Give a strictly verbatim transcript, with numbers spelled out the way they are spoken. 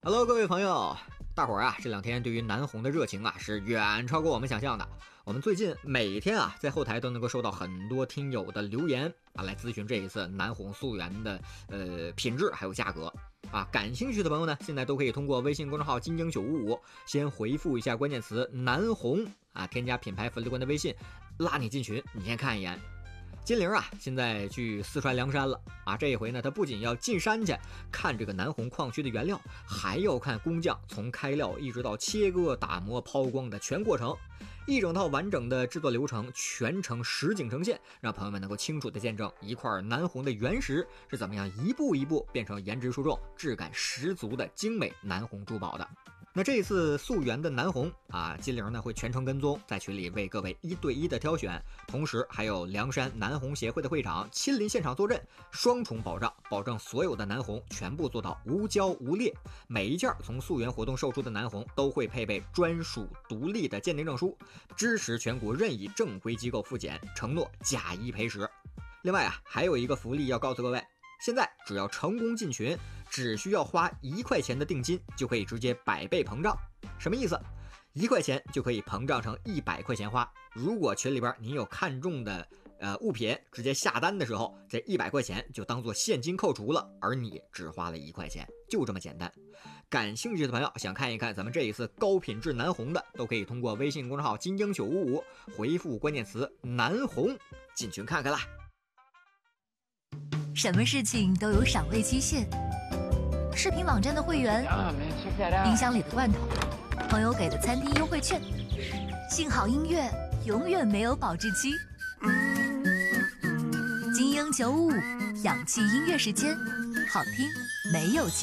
Hello， 各位朋友，大伙儿啊，这两天对于南红的热情啊，是远超过我们想象的。我们最近每天啊，在后台都能够收到很多听友的留言啊，来咨询这一次南红溯源的呃品质还有价格啊。感兴趣的朋友呢，现在都可以通过微信公众号金鹰九五五先回复一下关键词南红啊，添加品牌粉丝官的微信，拉你进群，你先看一眼。金玲啊，现在去四川凉山了啊！这一回呢，他不仅要进山去看这个南红矿区的原料，还要看工匠从开料一直到切割、打磨、抛光的全过程，一整套完整的制作流程，全程实景呈现，让朋友们能够清楚地见证一块南红的原石是怎么样一步一步变成颜值出众、质感十足的精美南红珠宝的。那这一次溯源的南红啊，金玲呢会全程跟踪，在群里为各位一对一的挑选，同时还有凉山南红协会的会长亲临现场坐镇，双重保障，保证所有的南红全部做到无胶无裂。每一件从溯源活动售出的南红都会配备专属独立的鉴定证书，支持全国任意正规机构复检，承诺假一赔十。另外啊，还有一个福利要告诉各位。现在只要成功进群，只需要花一块钱的定金，就可以直接百倍膨胀。什么意思？一块钱就可以膨胀成一百块钱花。如果群里边你有看中的呃物品，直接下单的时候，这一百块钱就当做现金扣除了，而你只花了一块钱，就这么简单。感兴趣的朋友想看一看咱们这一次高品质南红的，都可以通过微信公众号金鹰九五五回复关键词南红进群看看啦。 什么事情都有赏味期限，视频网站的会员，冰箱里的罐头，朋友给的餐厅优惠券，幸好音乐永远没有保质期。金鹰九五五氧气音乐时间，好听没有期。